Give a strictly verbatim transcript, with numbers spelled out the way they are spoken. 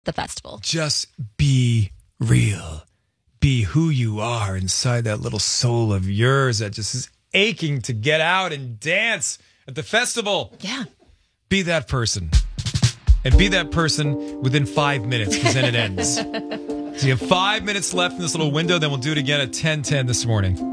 the festival. Just be real. Be who you are inside that little soul of yours that just is aching to get out and dance at the festival. Yeah. Be that person. And be that person within five minutes because then it ends. So you have five minutes left in this little window. Then we'll do it again at ten ten this morning.